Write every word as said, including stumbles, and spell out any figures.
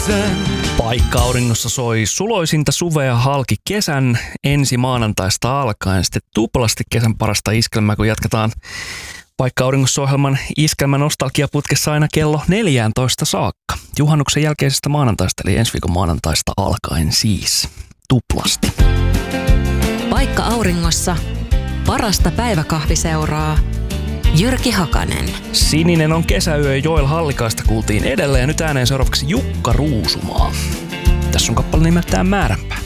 kesän. Paikka auringossa soi suloisinta suvea halki kesän ensi maanantaista alkaen. Sitten tuplasti kesän parasta iskelmää, kun jatketaan Paikka auringossa -ohjelman iskelmän nostalgiaputkessa aina kello neljätoista saakka. Juhannuksen jälkeisestä maanantaista, eli ensi viikon maanantaista alkaen siis. Tuplasti. Paikka auringossa. Parasta päiväkahviseuraa. Jyrki Hakanen. Sininen on kesäyö, Joel Hallikaista kuultiin edelleen ja nyt ääneen seuraavaksi Jukka Ruusumaa. Tässä on kappale nimeltään Määränpää.